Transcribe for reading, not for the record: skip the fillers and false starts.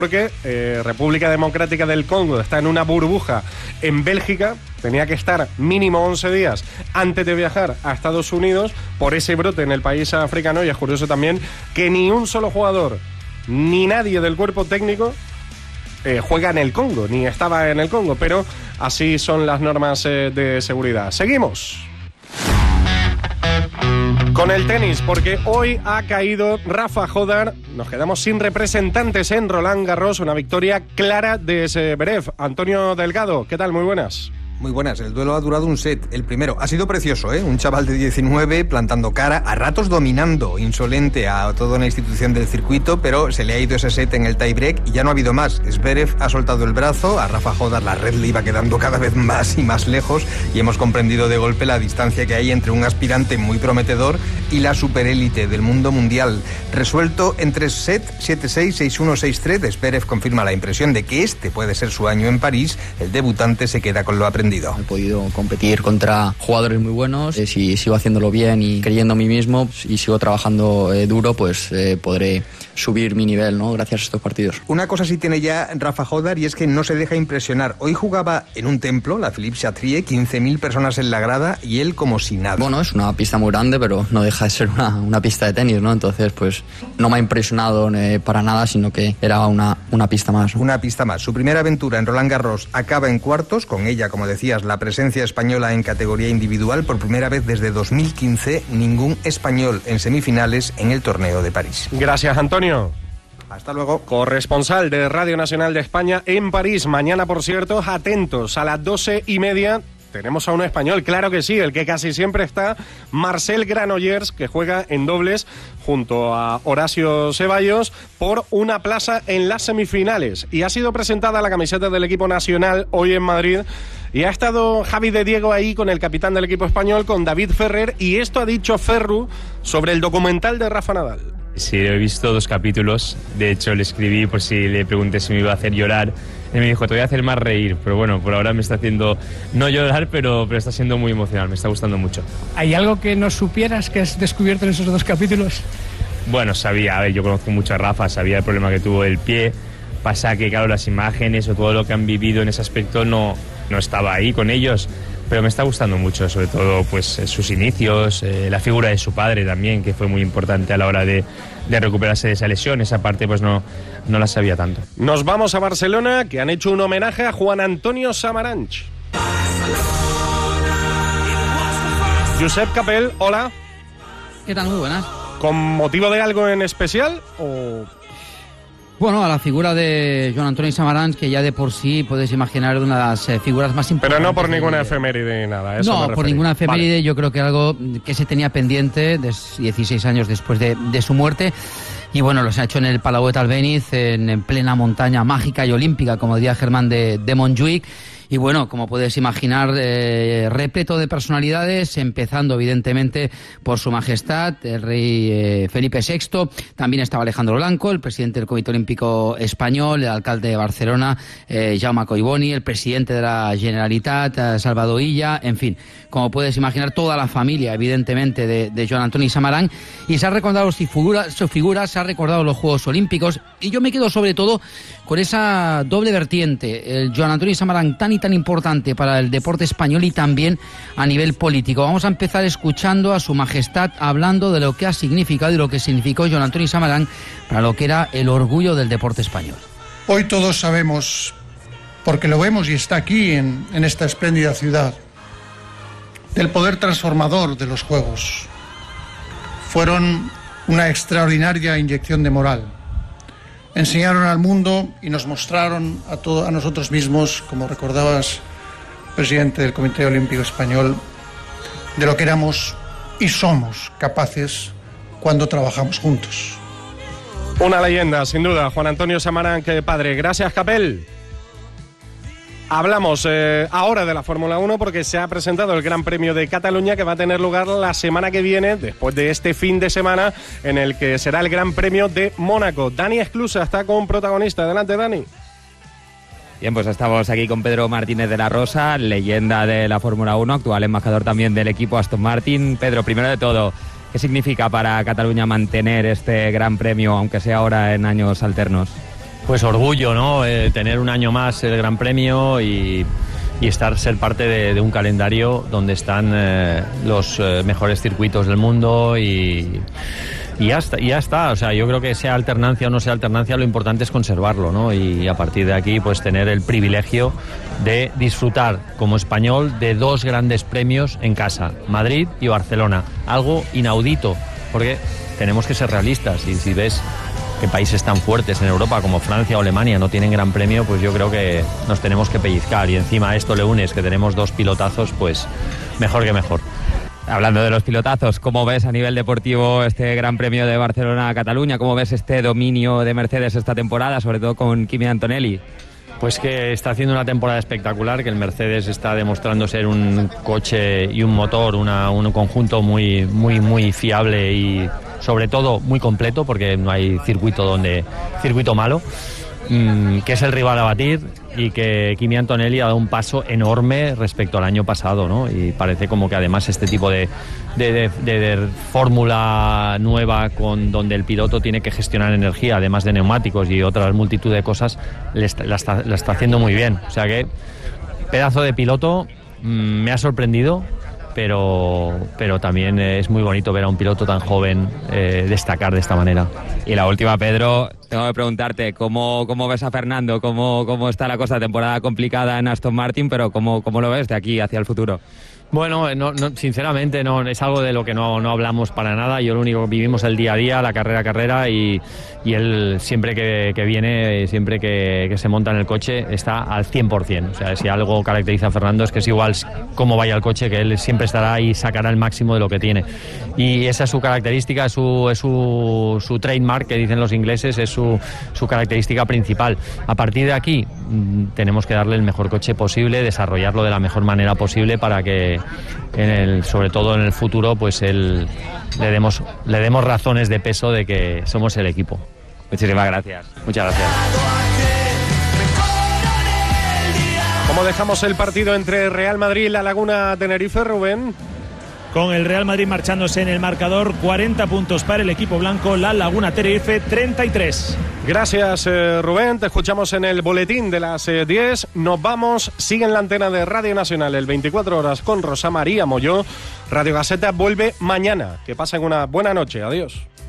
porque República Democrática del Congo está en una burbuja en Bélgica, tenía que estar mínimo 11 días antes de viajar a Estados Unidos por ese brote en el país africano, y es curioso también que ni un solo jugador, ni nadie del cuerpo técnico juega en el Congo, ni estaba en el Congo, pero así son las normas de seguridad. Seguimos con el tenis, porque hoy ha caído Rafa Jodar. Nos quedamos sin representantes en Roland Garros, una victoria clara de Zverev. Antonio Delgado, ¿qué tal? Muy buenas. Muy buenas, el duelo ha durado un set, el primero. Ha sido precioso, un chaval de 19 plantando cara, a ratos dominando, insolente a toda una institución del circuito, pero se le ha ido ese set en el tiebreak y ya no ha habido más. Zverev ha soltado el brazo, a Rafa Jodar la red le iba quedando cada vez más y más lejos, y hemos comprendido de golpe la distancia que hay entre un aspirante muy prometedor y la superélite del mundo mundial. Resuelto en 3 sets, 7-6, 6-1, 6-3, Zverev confirma la impresión de que este puede ser su año en París. El debutante se queda con lo aprendido. He podido competir contra jugadores muy buenos. Si sigo haciéndolo bien y creyendo en mí mismo y sigo trabajando duro, pues podré subir mi nivel, ¿no? Gracias a estos partidos. Una cosa sí tiene ya Rafa Jodar, y es que no se deja impresionar. Hoy jugaba en un templo, la Philippe Chatrier, 15.000 personas en la grada y él como si nada. Bueno, es una pista muy grande, pero no deja de ser una pista de tenis, ¿no? Entonces, pues no me ha impresionado para nada, sino que era una pista más, ¿no? Una pista más. Su primera aventura en Roland Garros acaba en cuartos, con ella, como decías, la presencia española en categoría individual. Por primera vez desde 2015, ningún español en semifinales en el torneo de París. Gracias, Antonio. Hasta luego. Corresponsal de Radio Nacional de España en París. Mañana, por cierto, atentos, a las 12:30 tenemos a un español, claro que sí, el que casi siempre está, Marcel Granollers, que juega en dobles junto a Horacio Ceballos por una plaza en las semifinales. Y ha sido presentada la camiseta del equipo nacional hoy en Madrid. Y ha estado Javi de Diego ahí con el capitán del equipo español, con David Ferrer, y esto ha dicho Ferru sobre el documental de Rafa Nadal. Sí, he visto 2 capítulos, de hecho le escribí por si le pregunté si me iba a hacer llorar. Él me dijo, te voy a hacer más reír, pero bueno, por ahora me está haciendo no llorar, pero está siendo muy emocional, me está gustando mucho. ¿Hay algo que no supieras que has descubierto en esos 2 capítulos? Bueno, sabía, a ver, yo conozco mucho a Rafa, sabía el problema que tuvo del pie, pasa que claro, las imágenes o todo lo que han vivido en ese aspecto no estaba ahí con ellos, pero me está gustando mucho, sobre todo pues sus inicios, la figura de su padre también, que fue muy importante a la hora de recuperarse de esa lesión. Esa parte pues no la sabía tanto. Nos vamos a Barcelona, que han hecho un homenaje a Juan Antonio Samaranch. Josep Capel, hola. ¿Qué tal? Muy buenas. ¿Con motivo de algo en especial o...? Bueno, a la figura de Joan Antoni Samaranch, que ya de por sí puedes imaginar una de las figuras más importantes. Pero no por ninguna efeméride ni nada. Eso no, por ninguna efeméride. Vale. Yo creo que algo que se tenía pendiente 16 años después de su muerte. Y bueno, los ha hecho en el Palau de Albéniz, en plena montaña mágica y olímpica, como diría Germán de Montjuïc. Y bueno, como puedes imaginar, repleto de personalidades, empezando evidentemente por su majestad, el rey Felipe VI. También estaba Alejandro Blanco, el presidente del Comité Olímpico Español, el alcalde de Barcelona, Jaume Collboni, el presidente de la Generalitat, Salvador Illa, en fin, como puedes imaginar, toda la familia, evidentemente, de Joan Antoni Samaranch. Y se ha recordado su figura, se ha recordado los Juegos Olímpicos. Y yo me quedo sobre todo con esa doble vertiente, el Joan Antoni Samaranch tan importante para el deporte español y también a nivel político. Vamos a empezar escuchando a su majestad hablando de lo que ha significado y lo que significó Joan Antoni Samaranch para lo que era el orgullo del deporte español. Hoy todos sabemos, porque lo vemos y está aquí en esta espléndida ciudad, del poder transformador de los Juegos. Fueron una extraordinaria inyección de moral. Enseñaron al mundo y nos mostraron a nosotros mismos, como recordabas, presidente del Comité Olímpico Español, de lo que éramos y somos capaces cuando trabajamos juntos. Una leyenda, sin duda, Juan Antonio Samaranch, padre. Gracias, Capel. Hablamos ahora de la Fórmula 1 porque se ha presentado el Gran Premio de Cataluña, que va a tener lugar la semana que viene, después de este fin de semana, en el que será el Gran Premio de Mónaco. Dani Esclusa está con protagonista. Adelante, Dani. Bien, pues estamos aquí con Pedro Martínez de la Rosa, leyenda de la Fórmula 1, actual embajador también del equipo Aston Martin. Pedro, primero de todo, ¿qué significa para Cataluña mantener este Gran Premio, aunque sea ahora en años alternos? pues orgullo, ¿no? Tener un año más el Gran Premio y ser parte de un calendario donde están los mejores circuitos del mundo y ya está. O sea, yo creo que sea alternancia o no sea alternancia, lo importante es conservarlo, ¿no? Y a partir de aquí, pues tener el privilegio de disfrutar como español de 2 grandes premios en casa, Madrid y Barcelona. Algo inaudito, porque tenemos que ser realistas y si ves que países tan fuertes en Europa como Francia o Alemania no tienen Gran Premio, pues yo creo que nos tenemos que pellizcar y encima a esto le unes que tenemos 2 pilotazos, pues mejor que mejor. Hablando de los pilotazos, ¿cómo ves a nivel deportivo este Gran Premio de Barcelona-Cataluña? ¿Cómo ves este dominio de Mercedes esta temporada, sobre todo con Kimi Antonelli? Pues que está haciendo una temporada espectacular, que el Mercedes está demostrando ser un coche y un motor, un conjunto muy fiable y sobre todo muy completo, porque no hay circuito malo, que es el rival a batir y que Kimi Antonelli ha dado un paso enorme respecto al año pasado, ¿no? Y parece como que además este tipo de fórmula nueva donde el piloto tiene que gestionar energía, además de neumáticos y otras multitud de cosas, la está haciendo muy bien. O sea que pedazo de piloto, me ha sorprendido. Pero también es muy bonito ver a un piloto tan joven destacar de esta manera. Y la última, Pedro, tengo que preguntarte, ¿cómo ves a Fernando? ¿Cómo está la cosa? Temporada complicada en Aston Martin, pero ¿cómo lo ves de aquí hacia el futuro? Bueno, sinceramente no es algo de lo que no hablamos para nada. Yo lo único que vivimos el día a día, la carrera a carrera, y él siempre que viene, siempre que se monta en el coche, está al 100%. O sea, si algo caracteriza a Fernando es que es igual cómo vaya el coche, que él siempre estará y sacará el máximo de lo que tiene. Y esa es su característica, es su trademark, que dicen los ingleses, es su característica principal. A partir de aquí tenemos que darle el mejor coche posible, desarrollarlo de la mejor manera posible para que sobre todo en el futuro, pues le demos razones de peso de que somos el equipo. Muchísimas gracias. Muchas gracias. ¿Cómo dejamos el partido entre Real Madrid y La Laguna Tenerife, Rubén? Con el Real Madrid marchándose en el marcador, 40 puntos para el equipo blanco, La Laguna Tenerife 33. Gracias, Rubén. Te escuchamos en el boletín de las 10. Nos vamos. Sigue en la antena de Radio Nacional el 24 horas con Rosa María Molló. Radio Gaceta vuelve mañana. Que pasen una buena noche. Adiós.